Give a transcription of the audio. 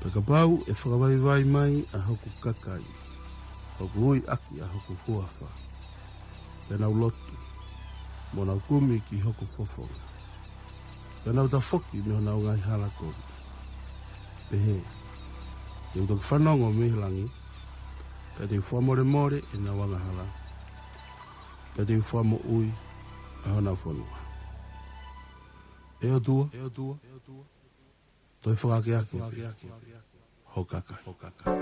Pekapau e whakawai mai a hoku kakai. Hoku ui aki a hoku huafa. Pena ulotu. Mona ukumi ki hoku fofonga. Pena utafoki me hona ungai hala kogu. Pehe. Te utoki whanongo mihilangi. Pea te ufua more more e na wanga hala. Pea te ufua mo ui a hona whanua. Eo tua. Toi whakake ake. Hokaka.